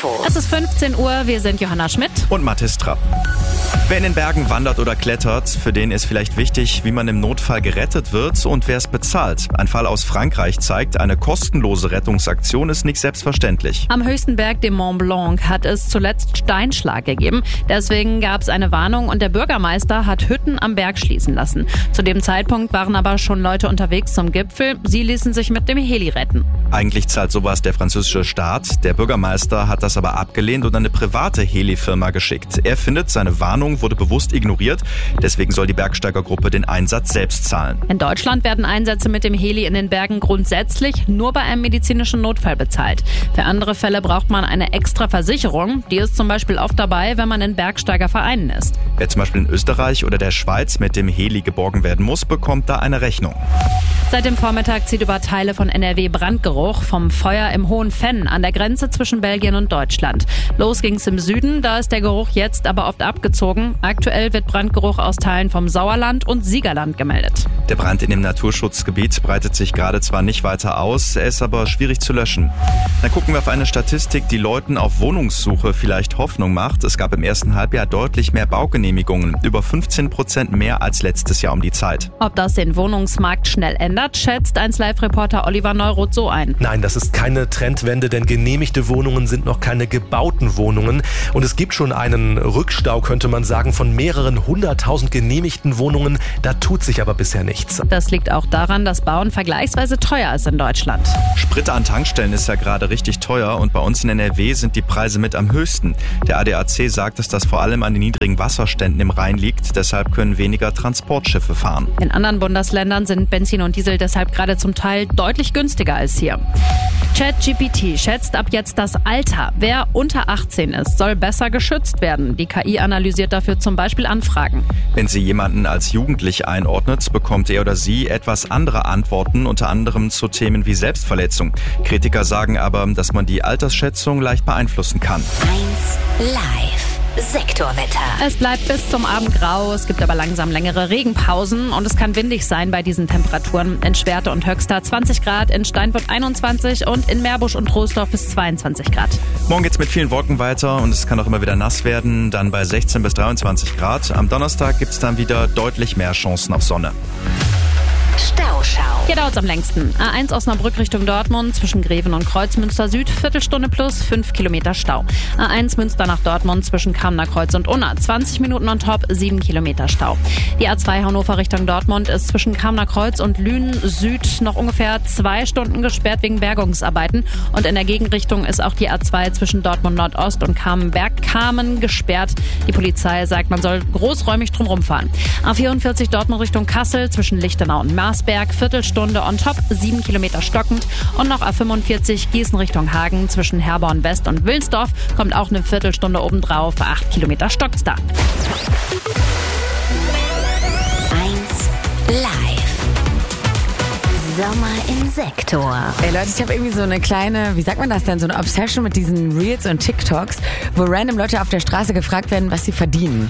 Info. Es ist 15 Uhr, wir sind Johanna Schmidt und Mathis Trapp. Wer in den Bergen wandert oder klettert, für den ist vielleicht wichtig, wie man im Notfall gerettet wird und wer es bezahlt. Ein Fall aus Frankreich zeigt, eine kostenlose Rettungsaktion ist nicht selbstverständlich. Am höchsten Berg, dem Mont Blanc, hat es zuletzt Steinschlag gegeben. Deswegen gab es eine Warnung und der Bürgermeister hat Hütten am Berg schließen lassen. Zu dem Zeitpunkt waren aber schon Leute unterwegs zum Gipfel. Sie ließen sich mit dem Heli retten. Eigentlich zahlt sowas der französische Staat. Der Bürgermeister hat das aber abgelehnt und eine private Heli-Firma geschickt. Er findet, seine Warnung wurde bewusst ignoriert. Deswegen soll die Bergsteigergruppe den Einsatz selbst zahlen. In Deutschland werden Einsätze mit dem Heli in den Bergen grundsätzlich nur bei einem medizinischen Notfall bezahlt. Für andere Fälle braucht man eine extra Versicherung. Die ist zum Beispiel oft dabei, wenn man in Bergsteigervereinen ist. Wer zum Beispiel in Österreich oder der Schweiz mit dem Heli geborgen werden muss, bekommt da eine Rechnung. Seit dem Vormittag zieht über Teile von NRW Brandgeruch vom Feuer im Hohen Venn an der Grenze zwischen Belgien und Deutschland. Los ging's im Süden, da ist der Geruch jetzt aber oft abgezogen. Aktuell wird Brandgeruch aus Teilen vom Sauerland und Siegerland gemeldet. Der Brand in dem Naturschutzgebiet breitet sich gerade zwar nicht weiter aus, er ist aber schwierig zu löschen. Dann gucken wir auf eine Statistik, die Leuten auf Wohnungssuche vielleicht Hoffnung macht. Es gab im ersten Halbjahr deutlich mehr Baugenehmigungen, über 15% mehr als letztes Jahr um die Zeit. Ob das den Wohnungsmarkt schnell ändert, schätzt 1Live-Reporter Oliver Neuroth so ein. Nein, das ist keine Trendwende, denn genehmigte Wohnungen sind noch keine gebauten Wohnungen. Und es gibt schon einen Rückstau, könnte man sagen, von mehreren 100.000 genehmigten Wohnungen. Da tut sich aber bisher nichts. Das liegt auch daran, dass Bauen vergleichsweise teuer ist in Deutschland. Sprit an Tankstellen ist ja gerade richtig teuer und bei uns in NRW sind die Preise mit am höchsten. Der ADAC sagt, dass das vor allem an den niedrigen Wasserständen im Rhein liegt. Deshalb können weniger Transportschiffe fahren. In anderen Bundesländern sind Benzin und Diesel deshalb gerade zum Teil deutlich günstiger als hier. ChatGPT schätzt ab jetzt das Alter. Wer unter 18 ist, soll besser geschützt werden. Die KI analysiert dafür zum Beispiel Anfragen. Wenn sie jemanden als jugendlich einordnet, bekommt er oder sie etwas andere Antworten, unter anderem zu Themen wie Selbstverletzung. Kritiker sagen aber, dass man die Altersschätzung leicht beeinflussen kann. 1 Live. Sektorwetter. Es bleibt bis zum Abend grau, es gibt aber langsam längere Regenpausen und es kann windig sein bei diesen Temperaturen. In Schwerte und Höxter 20 Grad, in Steinfurt 21 und in Meerbusch und Troisdorf bis 22 Grad. Morgen geht's mit vielen Wolken weiter und es kann auch immer wieder nass werden, dann bei 16 bis 23 Grad. Am Donnerstag gibt's dann wieder deutlich mehr Chancen auf Sonne. Stauschau. Hier dauert's am längsten. A1 Osnabrück Richtung Dortmund zwischen Greven und Kreuzmünster Süd, Viertelstunde plus 5 Kilometer Stau. A1 Münster nach Dortmund zwischen Kamener Kreuz und Unna, 20 Minuten on top, 7 Kilometer Stau. Die A2 Hannover Richtung Dortmund ist zwischen Kamener Kreuz und Lünen Süd noch ungefähr 2 Stunden gesperrt wegen Bergungsarbeiten. Und in der Gegenrichtung ist auch die A2 zwischen Dortmund Nordost und Kamenberg-Kamen gesperrt. Die Polizei sagt, man soll großräumig drumherum fahren. A44 Dortmund Richtung Kassel zwischen Lichtenau und Marsberg, Viertelstunde on top, 7 Kilometer stockend. Und noch A45 Gießen Richtung Hagen zwischen Herborn West und Wilnsdorf kommt auch eine Viertelstunde obendrauf, 8 Kilometer stockt's da. 1 Live. Sommer im Sektor. Ey Leute, ich habe irgendwie so eine kleine, wie sagt man das denn, so eine Obsession mit diesen Reels und TikToks, wo random Leute auf der Straße gefragt werden, was sie verdienen.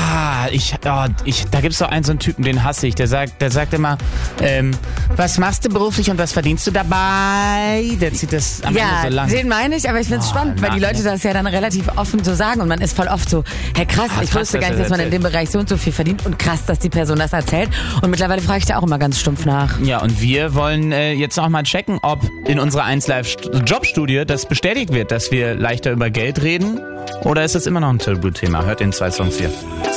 Da gibt's doch einen so einen Typen, den hasse ich. Der sagt immer, was machst du beruflich und was verdienst du dabei? Der zieht das am Ende so lang. Ja, den meine ich, aber ich find's spannend, weil die Leute das ja dann relativ offen so sagen und man ist voll oft so, hey krass, ich wusste gar nicht, dass man in dem Bereich so und so viel verdient und krass, dass die Person das erzählt und mittlerweile frage ich da auch immer ganz stumpf nach. Ja, und wir wollen jetzt auch mal checken, ob in unserer 1Live-Jobstudie das bestätigt wird, dass wir leichter über Geld reden oder ist das immer noch ein Tabuthema? Hört den 2 Songs hier.